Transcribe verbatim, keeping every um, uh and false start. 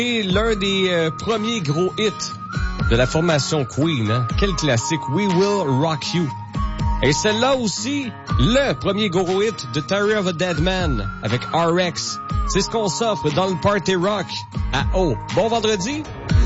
Et l'un des euh, premiers gros hits de la formation Queen, hein? Quel classique, We Will Rock You. Et celle-là aussi, le premier gros hit de Diary of a Dead Man avec R X. C'est ce qu'on s'offre dans le Party Rock à O. Bon vendredi!